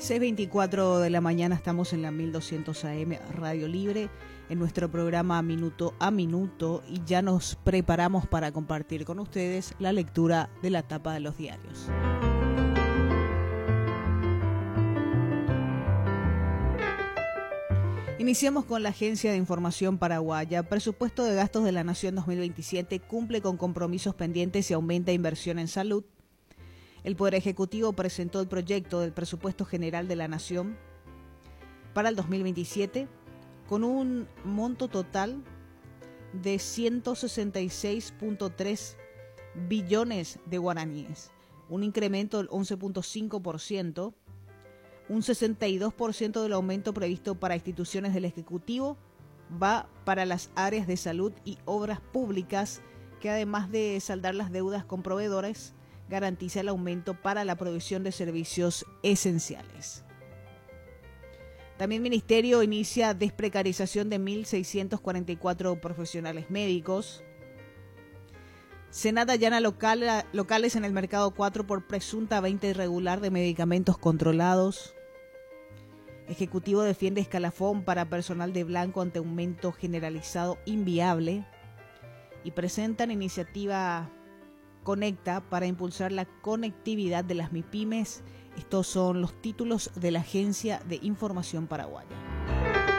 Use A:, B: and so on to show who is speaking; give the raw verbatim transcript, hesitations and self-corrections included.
A: seis veinticuatro de la mañana, estamos en la mil doscientos A M Radio Libre, en nuestro programa Minuto a Minuto, y ya nos preparamos para compartir con ustedes la lectura de la tapa de los diarios. Iniciamos con la Agencia de Información Paraguaya. Presupuesto de gastos de la Nación dos mil veintisiete cumple con compromisos pendientes y aumenta inversión en salud. El Poder Ejecutivo presentó el proyecto del Presupuesto General de la Nación para el dos mil veintisiete con un monto total de ciento sesenta y seis punto tres billones de guaraníes, un incremento del once punto cinco por ciento. Un sesenta y dos por ciento del aumento previsto para instituciones del Ejecutivo va para las áreas de salud y obras públicas, que además de saldar las deudas con proveedores, garantiza el aumento para la provisión de servicios esenciales. También el Ministerio inicia desprecarización de mil seiscientos cuarenta y cuatro profesionales médicos. Senada allana local, locales en el Mercado cuatro por presunta venta irregular de medicamentos controlados. Ejecutivo defiende escalafón para personal de blanco ante aumento generalizado inviable. Y presentan iniciativa Conecta para impulsar la conectividad de las MIPYMES. Estos son los títulos de la Agencia de Información Paraguaya.